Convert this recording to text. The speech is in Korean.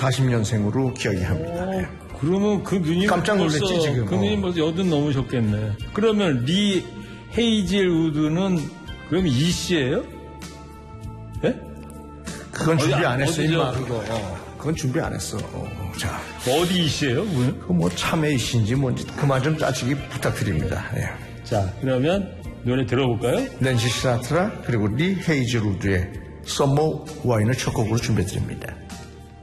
1940년생으로 기억이 합니다. 그러면 그 누님 깜짝 놀랐지 지금. 그 누님 벌써 80 넘으셨겠네. 그러면 리 헤이즐 우드는 그럼 이 씨예요? 예? 그건 준비 안 했어 어디죠, 임마. 그거? 그건 준비 안 했어. 자, 어디 이 씨예요? 그 뭐 참외 이씨인지 뭔지 그만 좀 짜치기 부탁드립니다. 예. 자, 그러면 노래 들어볼까요? 낸시 시나트라 그리고 리 헤이즐 우드의 썸머 와인을 첫 곡으로 준비해드립니다.